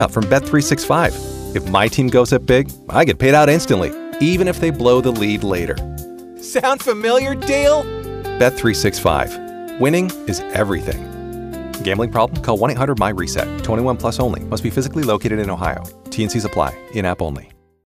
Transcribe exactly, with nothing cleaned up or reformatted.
From Bet three sixty-five. If my team goes up big, I get paid out instantly, even if they blow the lead later. Sound familiar, Dale? Bet three sixty-five. Winning is everything. Gambling problem? Call one eight hundred M Y RESET. twenty-one plus only. Must be physically located in Ohio. T and Cs apply. In-app only.